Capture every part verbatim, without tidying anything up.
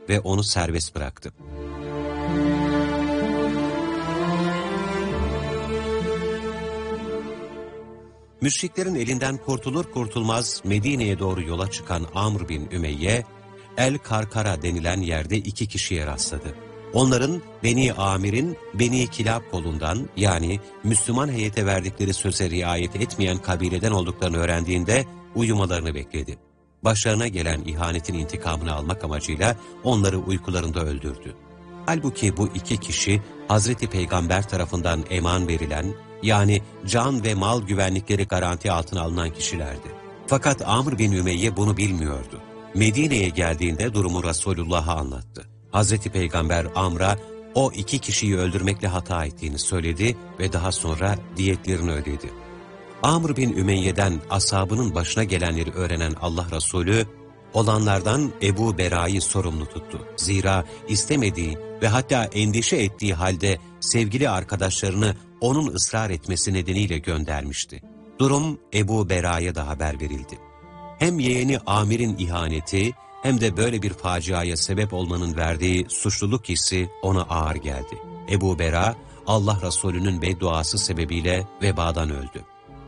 ve onu serbest bıraktı. Müşriklerin elinden kurtulur kurtulmaz Medine'ye doğru yola çıkan Amr bin Ümeyye, El Karkara denilen yerde iki kişiye rastladı. Onların Beni Amir'in Beni Kilab kolundan, yani Müslüman heyete verdikleri söze riayet etmeyen kabileden olduklarını öğrendiğinde uyumalarını bekledi. Başlarına gelen ihanetin intikamını almak amacıyla onları uykularında öldürdü. Halbuki bu iki kişi Hazreti Peygamber tarafından eman verilen, yani can ve mal güvenlikleri garanti altına alınan kişilerdi. Fakat Amr bin Ümeyye bunu bilmiyordu. Medine'ye geldiğinde durumu Resulullah'a anlattı. Hazreti Peygamber Amr'a o iki kişiyi öldürmekle hata ettiğini söyledi ve daha sonra diyetlerini ödedi. Amr bin Ümeyye'den ashabının başına gelenleri öğrenen Allah Resulü, olanlardan Ebu Bera'yı sorumlu tuttu. Zira istemediği ve hatta endişe ettiği halde sevgili arkadaşlarını onun ısrar etmesi nedeniyle göndermişti. Durum Ebu Bera'ya da haber verildi. Hem yeğeni Amir'in ihaneti hem de böyle bir faciaya sebep olmanın verdiği suçluluk hissi ona ağır geldi. Ebu Bera, Allah Resulü'nün bedduası sebebiyle vebadan öldü.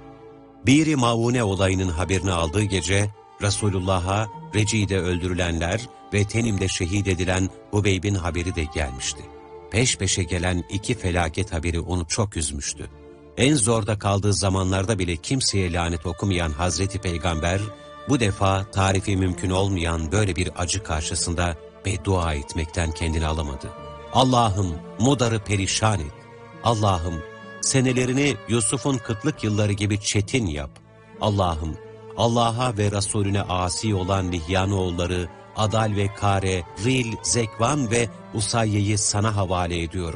Bir-i Maune olayının haberini aldığı gece, Resulullah'a Reci'de öldürülenler ve Tenim'de şehit edilen Hubeyb'in haberi de gelmişti. Peş peşe gelen iki felaket haberi onu çok üzmüştü. En zorda kaldığı zamanlarda bile kimseye lanet okumayan Hazreti Peygamber, bu defa tarifi mümkün olmayan böyle bir acı karşısında beddua etmekten kendini alamadı. Allah'ım Mudar'ı perişan et. Allah'ım senelerini Yusuf'un kıtlık yılları gibi çetin yap. Allah'ım Allah'a ve Resulüne asi olan Lihyanoğulları Adal ve Kare, Ril, Zekvan ve Usayye'yi sana havale ediyorum.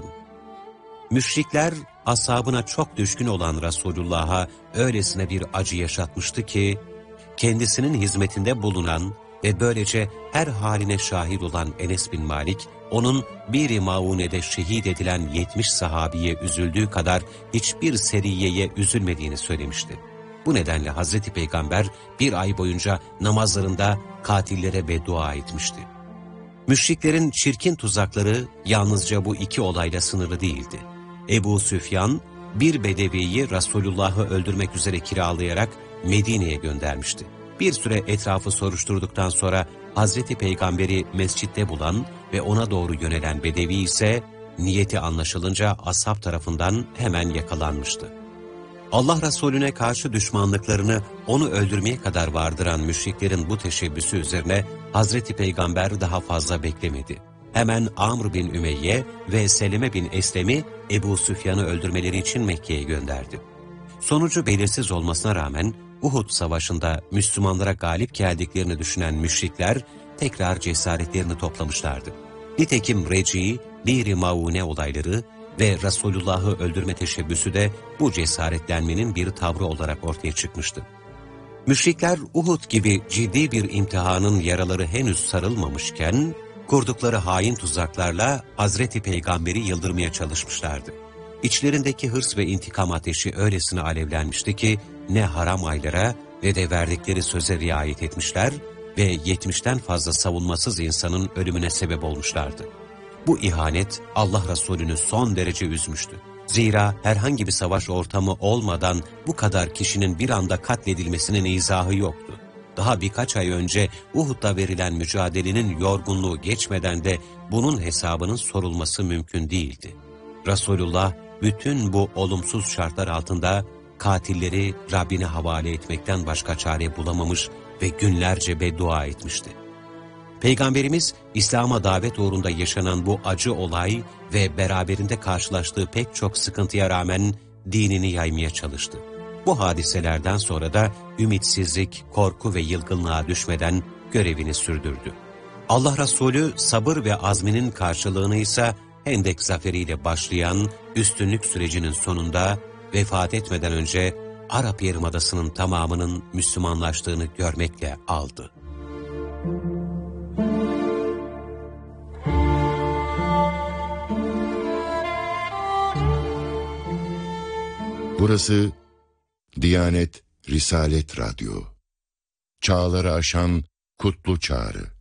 Müşrikler ashabına çok düşkün olan Resulullah'a öylesine bir acı yaşatmıştı ki, kendisinin hizmetinde bulunan ve böylece her haline şahit olan Enes bin Malik, onun Bir-i Maune'de şehit edilen yetmiş sahabiye üzüldüğü kadar hiçbir seriyeye üzülmediğini söylemişti. Bu nedenle Hazreti Peygamber bir ay boyunca namazlarında katillere beddua etmişti. Müşriklerin çirkin tuzakları yalnızca bu iki olayla sınırlı değildi. Ebu Süfyan, bir bedeviyi Resulullah'ı öldürmek üzere kiralayarak Medine'ye göndermişti. Bir süre etrafı soruşturduktan sonra Hazreti Peygamber'i mescitte bulan ve ona doğru yönelen bedevi ise niyeti anlaşılınca ashab tarafından hemen yakalanmıştı. Allah Resulüne karşı düşmanlıklarını onu öldürmeye kadar vardıran müşriklerin bu teşebbüsü üzerine Hazreti Peygamber daha fazla beklemedi. Hemen Amr bin Ümeyye ve Seleme bin Eslem'i Ebu Süfyan'ı öldürmeleri için Mekke'ye gönderdi. Sonucu belirsiz olmasına rağmen Uhud Savaşı'nda Müslümanlara galip geldiklerini düşünen müşrikler tekrar cesaretlerini toplamışlardı. Nitekim Reci, Bir-i Maune olayları ve Resulullah'ı öldürme teşebbüsü de bu cesaretlenmenin bir tavrı olarak ortaya çıkmıştı. Müşrikler Uhud gibi ciddi bir imtihanın yaraları henüz sarılmamışken, kurdukları hain tuzaklarla Hazreti Peygamber'i yıldırmaya çalışmışlardı. İçlerindeki hırs ve intikam ateşi öylesine alevlenmişti ki, ne haram aylara ne de verdikleri söze riayet etmişler ve yetmişten fazla savunmasız insanın ölümüne sebep olmuşlardı. Bu ihanet Allah Resulü'nü son derece üzmüştü. Zira herhangi bir savaş ortamı olmadan bu kadar kişinin bir anda katledilmesinin izahı yoktu. Daha birkaç ay önce Uhud'da verilen mücadelenin yorgunluğu geçmeden de bunun hesabının sorulması mümkün değildi. Resulullah bütün bu olumsuz şartlar altında katilleri Rabbine havale etmekten başka çare bulamamış ve günlerce beddua etmişti. Peygamberimiz İslam'a davet uğrunda yaşanan bu acı olay ve beraberinde karşılaştığı pek çok sıkıntıya rağmen dinini yaymaya çalıştı. Bu hadiselerden sonra da ümitsizlik, korku ve yılgınlığa düşmeden görevini sürdürdü. Allah Resulü sabır ve azminin karşılığını ise Hendek zaferiyle başlayan üstünlük sürecinin sonunda vefat etmeden önce Arap Yarımadası'nın tamamının Müslümanlaştığını görmekle aldı. Burası Diyanet Risalet Radyo. Çağları aşan kutlu çağrı.